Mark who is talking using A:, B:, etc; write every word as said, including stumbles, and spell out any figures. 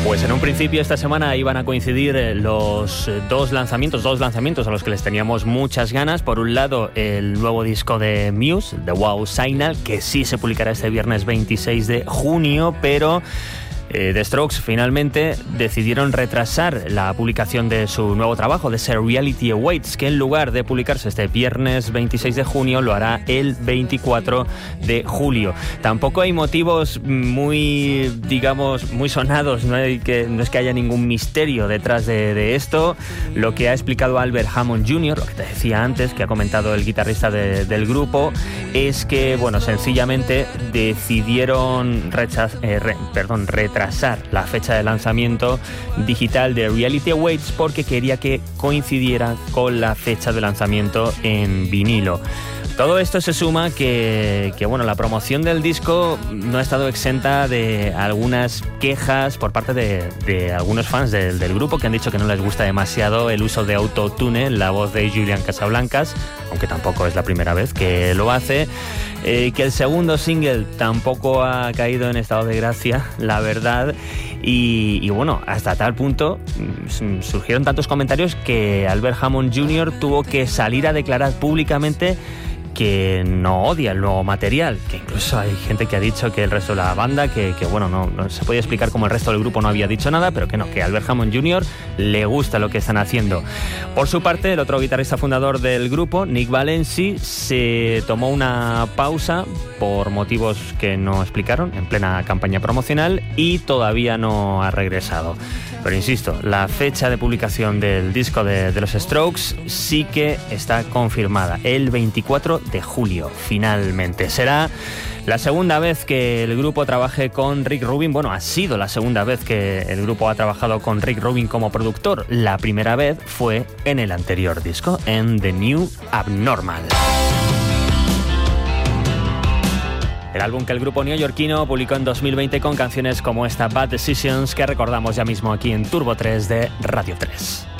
A: Pues en un principio esta semana iban a coincidir los dos lanzamientos, dos lanzamientos a los que les teníamos muchas ganas. Por un lado, el nuevo disco de Muse, The Wow Signal, que sí se publicará este viernes veintiséis de junio, pero Eh, The Strokes finalmente decidieron retrasar la publicación de su nuevo trabajo, de ese Reality Awaits, que en lugar de publicarse este viernes veintiséis de junio, lo hará el veinticuatro de julio. Tampoco hay motivos muy, digamos, muy sonados, no, hay que, no es que haya ningún misterio detrás de, de esto. Lo que ha explicado Albert Hammond junior, lo que te decía antes, que ha comentado el guitarrista de, del grupo, es que, bueno, sencillamente decidieron rechaz, eh, re, perdón, retrasar la fecha de lanzamiento digital de Reality Awaits porque quería que coincidiera con la fecha de lanzamiento en vinilo. Todo esto se suma que, que bueno, la promoción del disco no ha estado exenta de algunas quejas por parte de, de algunos fans del, del grupo, que han dicho que no les gusta demasiado el uso de autotune en la voz de Julian Casablancas, aunque tampoco es la primera vez que lo hace, eh, que el segundo single tampoco ha caído en estado de gracia, la verdad. Y, y bueno, hasta tal punto surgieron tantos comentarios que Albert Hammond junior tuvo que salir a declarar públicamente que no odia el nuevo material, que incluso hay gente que ha dicho que el resto de la banda, que, que bueno, no, no se puede explicar cómo el resto del grupo no había dicho nada, pero que no, que a Albert Hammond junior le gusta lo que están haciendo. Por su parte, el otro guitarrista fundador del grupo, Nick Valenci, se tomó una pausa por motivos que no explicaron en plena campaña promocional y todavía no ha regresado. Pero insisto, la fecha de publicación del disco de, de los Strokes sí que está confirmada, el veinticuatro de julio, finalmente. Será la segunda vez que el grupo trabaje con Rick Rubin. Bueno, ha sido la segunda vez que el grupo ha trabajado con Rick Rubin como productor. La primera vez fue en el anterior disco, en The New Abnormal. El álbum que el grupo neoyorquino publicó en dos mil veinte con canciones como esta Bad Decisions, que recordamos ya mismo aquí en Turbo tres de Radio tres.